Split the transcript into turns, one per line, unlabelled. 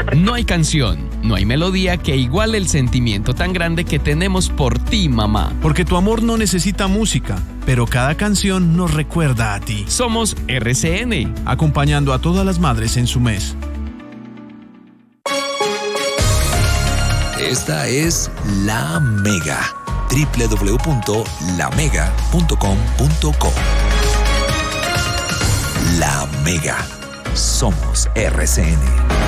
No hay canción, no hay melodía que iguale el sentimiento tan grande que tenemos por ti, mamá.
Porque tu amor no necesita música, pero cada canción nos recuerda a ti.
Somos RCN,
acompañando a todas las madres en su mes.
Esta es La Mega. www.lamega.com.co. La Mega. Somos RCN.